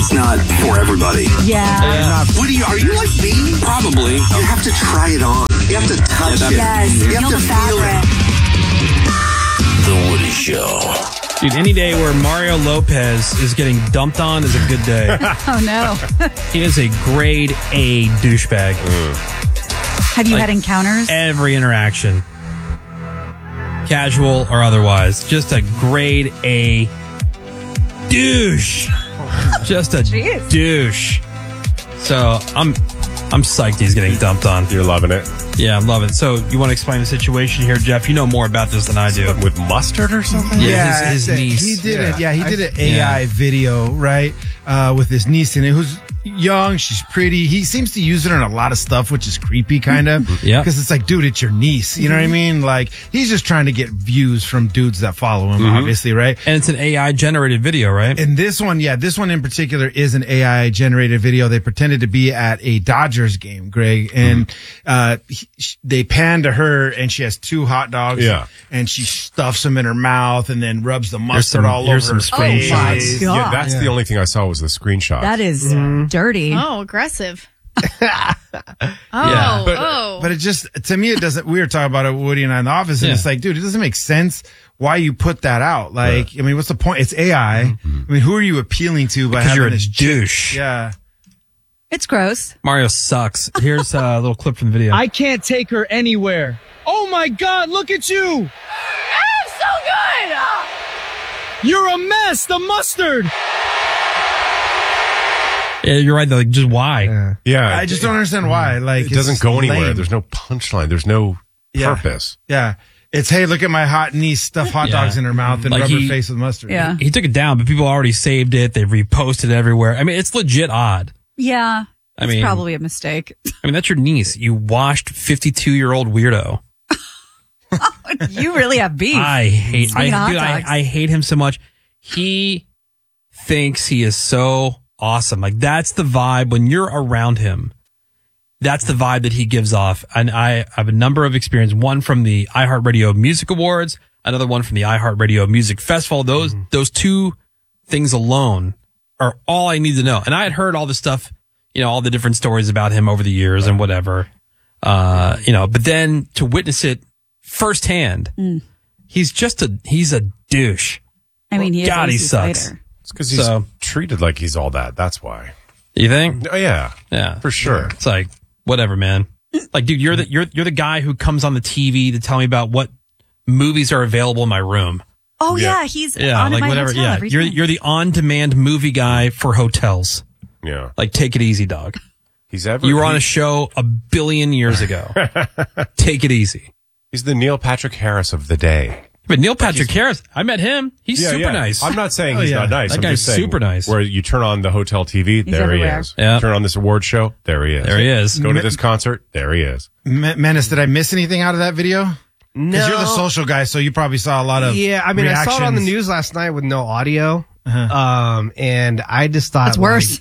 It's not for everybody. Yeah. Woody, are you like me? Probably. You have to try it on. You have to touch it. Yes. You have Feel to the feel fabric. it. The Woody Show. Dude, any day where Mario Lopez is getting dumped on is a good day. Oh, no. He is a grade A douchebag. Have you had encounters? Every interaction, casual or otherwise, just a grade A douche. Just a Jeez. douche. So I'm psyched he's getting dumped on. You're loving it. Yeah, I love it. So you want to explain the situation here, Jeff? You know more about this than I do. With mustard or something? Yeah, his niece. He did it. Yeah, he did an Yeah. AI video, right, with his niece, and it was young. She's pretty. He seems to use it on a lot of stuff, which is creepy, kind of. Yeah. Because it's like, dude, it's your niece. You know what I mean? Like, he's just trying to get views from dudes that follow him, obviously, right? And it's an AI generated video, right? And this one, this one in particular is an AI generated video. They pretended to be at a Dodgers game, Greg, and they pan to her, and she has 2 hot dogs. Yeah. And she stuffs them in her mouth, and then rubs the mustard some- all over here's her some face. screenshots. God. Yeah, that's the only thing I saw was the screenshot. That is dirty. Oh, aggressive. Yeah. But it just, to me, it doesn't. We were talking about it, Woody and I in the office, and Yeah. it's like, dude, it doesn't make sense why you put that out. Like, I mean, what's the point? It's AI. I mean, who are you appealing to by Because having you're a this douche. Yeah. It's gross. Mario sucks. Here's a little clip from the video. I can't take her anywhere. Oh my God, look at you. I'm so good. You're a mess. The mustard. Yeah, you're right, though. Like, just why? Yeah. I just don't understand why. Like, It doesn't it's go anywhere. lame. There's no punchline. There's no purpose. Yeah. It's, hey, look at my hot niece stuff hot Yeah. dogs in her mouth and Like rub her he- face with mustard. Yeah. He took it down, but people already saved it. They've reposted everywhere. I mean, it's legit odd. Yeah. It's mean- probably a mistake. I mean, that's your niece. You washed 52-year-old weirdo. You really have beef. I hate Speaking of hot dude, dogs. I hate him so much. He thinks he is so awesome. Like, that's the vibe when you're around him. That's the vibe that he gives off. And I have a number of experience. One from the iHeartRadio Music Awards, another one from the iHeartRadio Music Festival. Those 2 things alone are all I need to know. And I had heard all the stuff, all the different stories about him over the years and whatever. But then to witness it firsthand, he's a douche. I mean, he is God, he Lucy sucks. Slater. It's because he's So- treated like he's all that. That's why. You think? Oh, yeah. Yeah, For sure. It's like, whatever, man. Like, dude, you're the guy who comes on the TV to tell me about what movies are available in my room. Oh, yeah. He's Yeah, on like in my whatever. hotel Yeah, every you're time. the on-demand movie guy for hotels. Yeah. Like, take it easy, dog. You were on a show a billion years ago. Take it easy. He's the Neil Patrick Harris of the day. But Neil Patrick Harris, I met him. He's super nice. I'm not saying he's not nice. That I'm guy's just saying super nice. Where you turn on the hotel TV, there everywhere. he is. Yeah. Turn on this award show, there he is. There he is. Go to this concert, there he is. Menace, did I miss anything out of that video? Because you're the social guy, so you probably saw a lot of Yeah, I mean, I saw it on the reactions. news last night with no audio, and I just thought It's worse.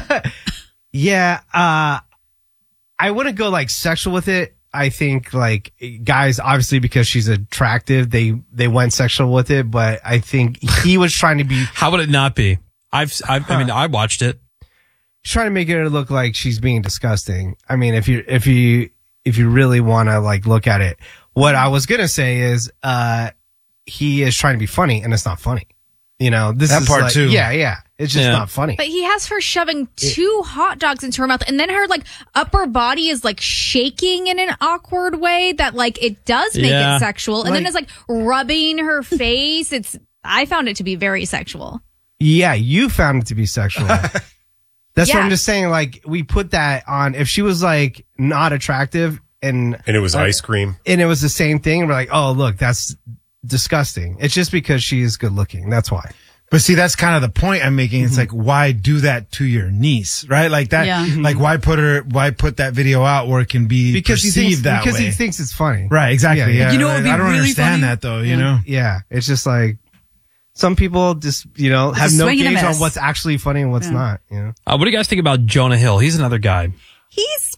I wouldn't go like sexual with it. I think like guys, obviously because she's attractive, they went sexual with it, but I think he was trying to be How would it not be? I mean, I watched it. trying to make it look like she's being disgusting. I mean, if you really want to like look at it, what I was gonna say is, he is trying to be funny, and it's not funny. This That is part like, too. Yeah, it's just Yeah. not funny. But he has her shoving 2 hot dogs into her mouth, and then her like upper body is like shaking in an awkward way that like it does make Yeah. it sexual, and then Like- it's like rubbing her face. I found it to be very sexual. Yeah, you found it to be sexual. That's what Yeah. I'm just saying. Like, we put that on. If she was like not attractive and And it was ice cream. and it was the same thing, we're like, oh look, that's disgusting. It's just because she is good looking. That's why. But see, that's kind of the point I'm making. It's like, why do that to your niece, right? Like that, Yeah. like why put that video out where it can be Because he perceived thinks that because way? he thinks it's funny. Right, exactly. Yeah, Yeah, yeah. You know what would be I don't really understand funny? that though. You know, Yeah, it's just like some people just have It's a no swing and a gauge on miss. what's actually funny and what's Yeah. not. What do you guys think about Jonah Hill? He's another guy. He's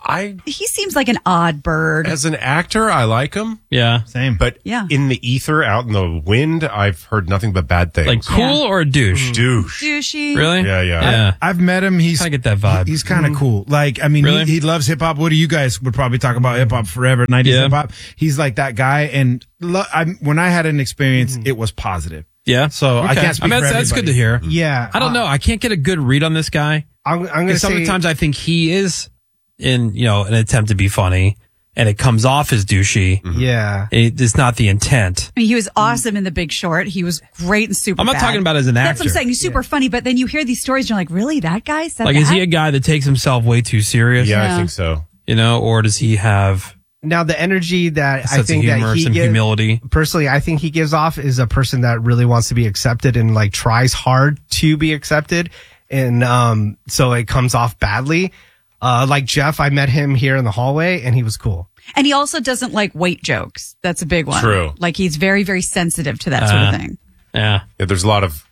He seems like an odd bird. As an actor, I like him. Yeah. Same. But Yeah. in the ether, out in the wind, I've heard nothing but bad things. Like cool or a douche? douche. Douchey. Really? Yeah. I've met him. I get that vibe. He's kind of cool. Like, I mean, Really? he loves hip hop. What do you guys would probably talk about hip hop forever? 90s Yeah. hip hop. He's like that guy. And when I had an experience, it was positive. Yeah. So I can't speak for that's good to everybody. hear. Yeah. I don't know. I can't get a good read on this guy. I'm going to Because say sometimes I think he is in, an attempt to be funny, and it comes off as douchey. yeah. It's not the intent. I mean, he was awesome in The Big Short. He was great and super I'm not bad. talking about as an That's what actor. I'm saying. He's super funny, but then you hear these stories and you're like, really? That guy said Like, that? is he a guy that takes himself way too serious? Yeah, I Yeah. think so. Or does he have Now the energy that a sense I think of that humor, he some gives, humility? personally, I think he gives off is a person that really wants to be accepted and like tries hard to be accepted. And, so it comes off badly. Like Jeff, I met him here in the hallway and he was cool. And he also doesn't like weight jokes. That's a big one. True. Like he's very, very sensitive to that sort of thing. Yeah. Yeah, there's a lot of,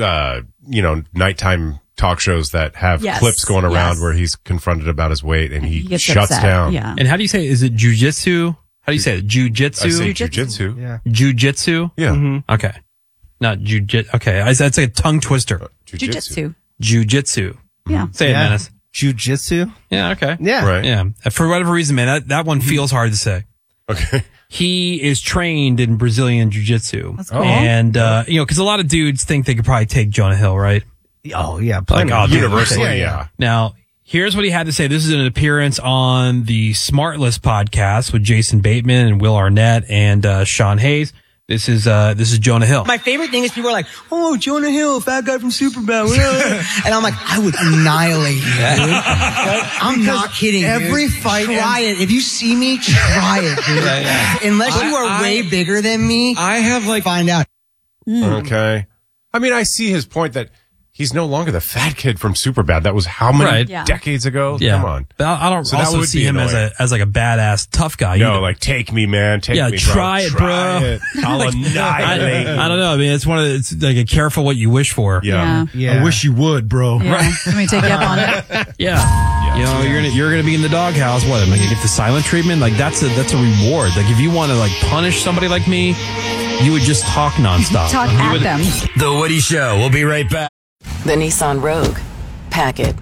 nighttime talk shows that have Yes, clips going around yes. where he's confronted about his weight and he gets shuts upset. down. Yeah. And how do you say, is it jujitsu? How do you say it? I say Jujitsu? jujitsu. Yeah. Jujitsu? Yeah. Okay. Not jujitsu. Okay. That's like a tongue twister. Jiu-jitsu. Jujitsu. Yeah. Say it, Yeah. Menace. Jiu-jitsu. Yeah. Okay. Yeah. Right. Yeah. For whatever reason, man, that one feels hard to say. Okay. He is trained in Brazilian jiu-jitsu. That's cool. And, because a lot of dudes think they could probably take Jonah Hill, right? Oh yeah. Like, plenty. oh, dude, Universally, okay. yeah. Now, here's what he had to say. This is an appearance on the Smartless podcast with Jason Bateman and Will Arnett and Sean Hayes. This is Jonah Hill. My favorite thing is people are like, "Oh, Jonah Hill, fat guy from Superbad," and I'm like, I would annihilate you, dude. I'm not kidding. Every fight, try it. If you see me, try it, dude. Unless you are way bigger than me, I have find out. Okay. I mean, I see his point that he's no longer the fat kid from Superbad. That was how many Right. Yeah. decades ago? Yeah. Come on. But I don't So that also would see be him as annoying. like a badass tough guy. No, either. like, take me, man. Take Yeah, me, bro. try it, bro. it. I'll annihilate you. I don't know. I mean, it's it's like a careful what you wish for. Yeah. Yeah. I wish you would, bro. Yeah. Let me take you up on it. Yeah. You're gonna be in the doghouse. What? Am I gonna get the silent treatment? Like that's a reward. Like if you want to punish somebody like me, you would just talk nonstop. Talk You at would- them. The Woody Show. We'll be right back. The Nissan Rogue. Pack it.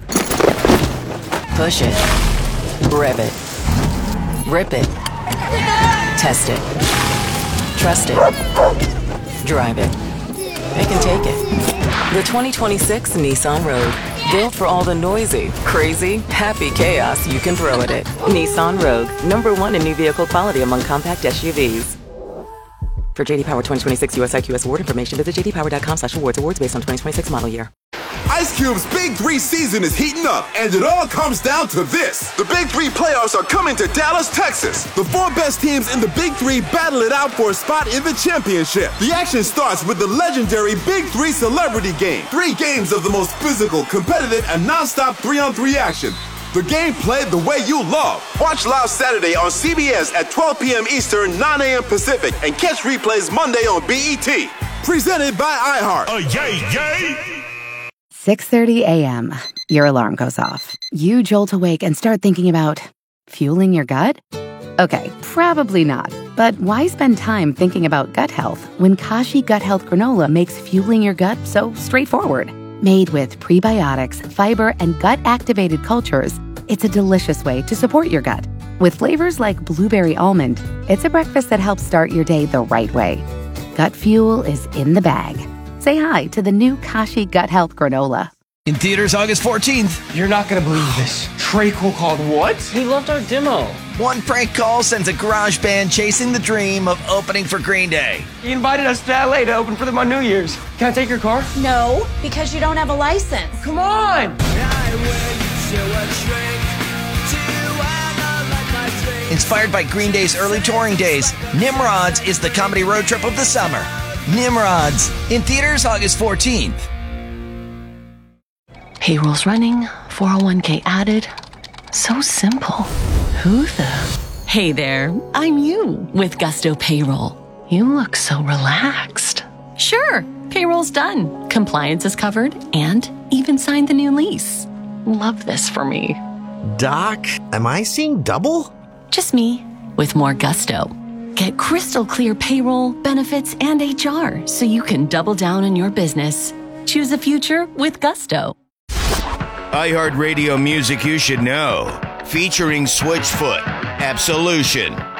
Push it. Rev it. Rip it. Test it. Trust it. Drive it. It can take it. The 2026 Nissan Rogue. Built for all the noisy, crazy, happy chaos you can throw at it. Nissan Rogue. #1 in new vehicle quality among compact SUVs. For JD Power 2026 US IQS award information, visit jdpower.com/awards. Awards based on 2026 model year. Ice Cube's Big 3 season is heating up, and it all comes down to this. The Big 3 playoffs are coming to Dallas, Texas. The 4 best teams in the Big 3 battle it out for a spot in the championship. The action starts with the legendary Big 3 Celebrity Game. 3 games of the most physical, competitive, and non-stop 3-on-3 action. The game played the way you love. Watch live Saturday on CBS at 12 p.m. Eastern, 9 a.m. Pacific, and catch replays Monday on BET. Presented by iHeart. 6:30 a.m. Your alarm goes off. You jolt awake and start thinking about fueling your gut? Okay, probably not. But why spend time thinking about gut health when Kashi Gut Health Granola makes fueling your gut so straightforward? Made with prebiotics, fiber, and gut-activated cultures, it's a delicious way to support your gut. With flavors like blueberry almond, it's a breakfast that helps start your day the right way. Gut fuel is in the bag. Say hi to the new Kashi Gut Health Granola. In theaters August 14th. You're not gonna believe this. Trey Cole called what? He loved our demo. One prank call sends a garage band chasing the dream of opening for Green Day. He invited us to LA to open for them on New Year's. Can I take your car? No, because you don't have a license. Come on! Inspired by Green Day's early touring days, Nimrods is the comedy road trip of the summer. Nimrods, in theaters August 14th. Payroll's running, 401k added. So simple. Who the? Hey there, I'm you with Gusto Payroll. You look so relaxed. Sure, payroll's done. Compliance is covered and even signed the new lease. Love this for me. Doc, am I seeing double? Just me, with more gusto. Get crystal clear payroll, benefits, and HR so you can double down on your business. Choose a future with gusto. iHeartRadio music you should know. Featuring Switchfoot, Absolution,